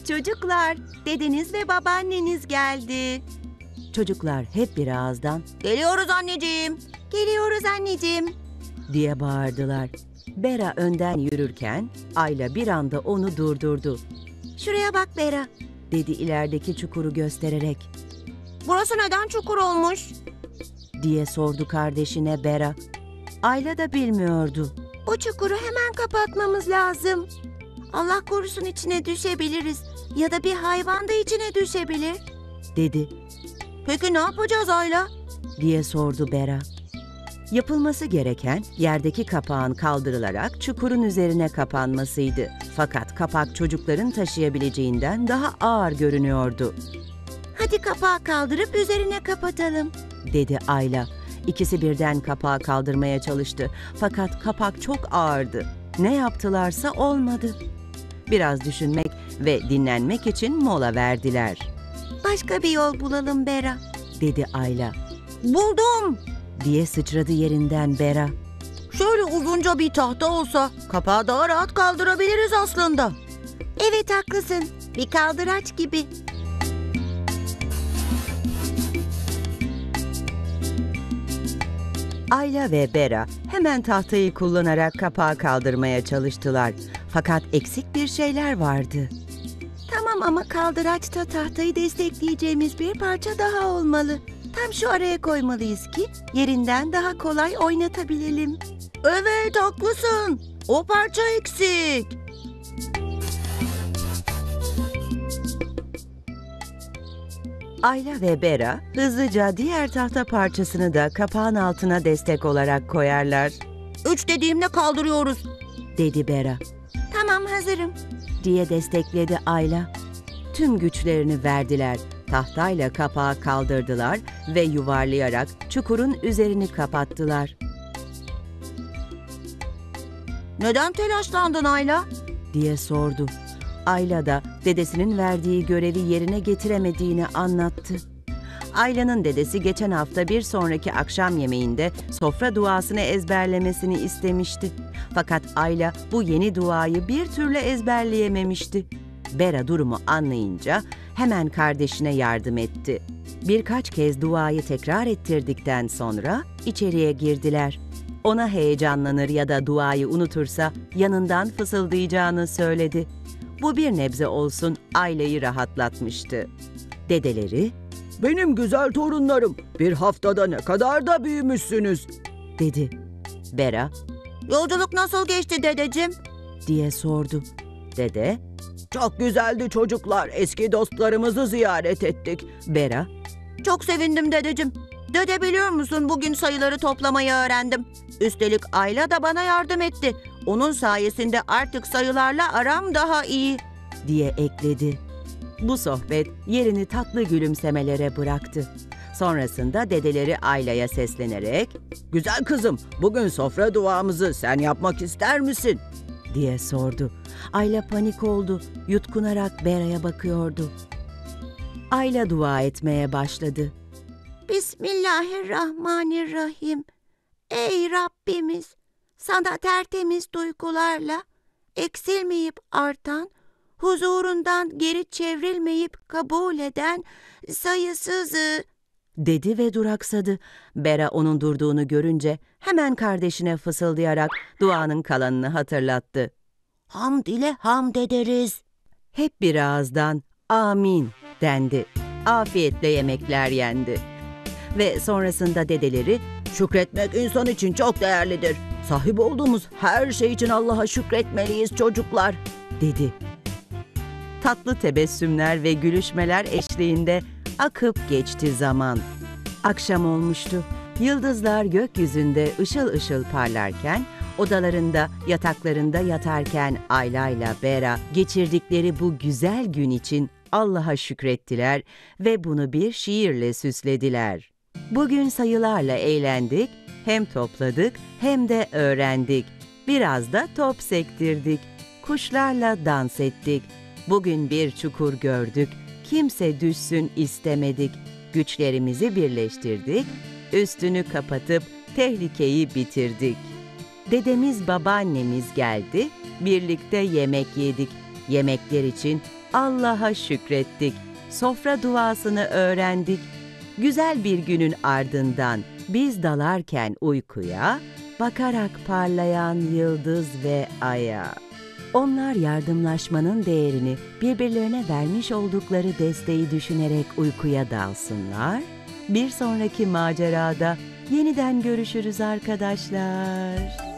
Çocuklar, dedeniz ve babaanneniz geldi. Çocuklar hep bir ağızdan "Geliyoruz anneciğim, geliyoruz anneciğim" diye bağırdılar. Bera önden yürürken Ayla bir anda onu durdurdu. "Şuraya bak Bera," dedi ilerideki çukuru göstererek. "Burası neden çukur olmuş?" diye sordu kardeşine Bera. Ayla da bilmiyordu. "Bu çukuru hemen kapatmamız lazım. Allah korusun içine düşebiliriz ya da bir hayvan da içine düşebilir," dedi. "Peki ne yapacağız Ayla?" diye sordu Bera. Yapılması gereken yerdeki kapağın kaldırılarak çukurun üzerine kapanmasıydı. Fakat kapak çocukların taşıyabileceğinden daha ağır görünüyordu. "Hadi kapağı kaldırıp üzerine kapatalım," dedi Ayla. İkisi birden kapağı kaldırmaya çalıştı. Fakat kapak çok ağırdı. Ne yaptılarsa olmadı. Biraz düşünmek ve dinlenmek için mola verdiler. "Başka bir yol bulalım Bera," dedi Ayla. "Buldum!" diye sıçradı yerinden Bera. "Şöyle uzunca bir tahta olsa kapağı daha rahat kaldırabiliriz aslında." "Evet haklısın. Bir kaldıraç gibi." Ayla ve Bera hemen tahtayı kullanarak kapağı kaldırmaya çalıştılar. Fakat eksik bir şeyler vardı. "Tamam ama kaldıraçta tahtayı destekleyeceğimiz bir parça daha olmalı. Tam şu araya koymalıyız ki yerinden daha kolay oynatabilelim." "Evet haklısın. O parça eksik." Ayla ve Bera hızlıca diğer tahta parçasını da kapağın altına destek olarak koyarlar. "Üç dediğimle kaldırıyoruz," dedi Bera. "Tamam hazırım," diye destekledi Ayla. Tüm güçlerini verdiler. Tahtayla kapağı kaldırdılar ve yuvarlayarak çukurun üzerini kapattılar. "Neden telaşlandın Ayla?" diye sordu. Ayla da dedesinin verdiği görevi yerine getiremediğini anlattı. Ayla'nın dedesi geçen hafta bir sonraki akşam yemeğinde sofra duasını ezberlemesini istemişti. Fakat Ayla bu yeni duayı bir türlü ezberleyememişti. Bera durumu anlayınca hemen kardeşine yardım etti. Birkaç kez duayı tekrar ettirdikten sonra içeriye girdiler. Ona heyecanlanır ya da duayı unutursa yanından fısıldayacağını söyledi. Bu bir nebze olsun Ayla'yı rahatlatmıştı. Dedeleri, "Benim güzel torunlarım, bir haftada ne kadar da büyümüşsünüz," dedi. Bera, "Yolculuk nasıl geçti dedeciğim?" diye sordu. Dede, "Çok güzeldi çocuklar, eski dostlarımızı ziyaret ettik." Bera, "Çok sevindim dedeciğim. Dede biliyor musun bugün sayıları toplamayı öğrendim. Üstelik Ayla da bana yardım etti. Onun sayesinde artık sayılarla aram daha iyi," diye ekledi. Bu sohbet yerini tatlı gülümsemelere bıraktı. Sonrasında dedeleri Ayla'ya seslenerek "Güzel kızım, bugün sofra duamızı sen yapmak ister misin?" diye sordu. Ayla panik oldu, yutkunarak Bera'ya bakıyordu. Ayla dua etmeye başladı. "Bismillahirrahmanirrahim. Ey Rabbimiz, sana tertemiz duygularla, eksilmeyip artan, huzurundan geri çevrilmeyip kabul eden sayısızı," dedi ve duraksadı. Bera onun durduğunu görünce hemen kardeşine fısıldayarak duanın kalanını hatırlattı. "Hamd ile hamd ederiz." Hep bir ağızdan amin dendi. Afiyetle yemekler yendi. Ve sonrasında dedeleri, "Şükretmek insan için çok değerlidir. Sahip olduğumuz her şey için Allah'a şükretmeliyiz çocuklar," dedi. Tatlı tebessümler ve gülüşmeler eşliğinde akıp geçti zaman. Akşam olmuştu. Yıldızlar gökyüzünde ışıl ışıl parlarken, odalarında, yataklarında yatarken Ayla ile Bera geçirdikleri bu güzel gün için Allah'a şükrettiler ve bunu bir şiirle süslediler. "Bugün sayılarla eğlendik, hem topladık hem de öğrendik. Biraz da top sektirdik, kuşlarla dans ettik. Bugün bir çukur gördük, kimse düşsün istemedik. Güçlerimizi birleştirdik, üstünü kapatıp tehlikeyi bitirdik. Dedemiz babaannemiz geldi, birlikte yemek yedik. Yemekler için Allah'a şükrettik. Sofra duasını öğrendik. Güzel bir günün ardından biz dalarken uykuya, bakarak parlayan yıldız ve aya. Onlar yardımlaşmanın değerini, birbirlerine vermiş oldukları desteği düşünerek uykuya dalsınlar. Bir sonraki macerada yeniden görüşürüz arkadaşlar.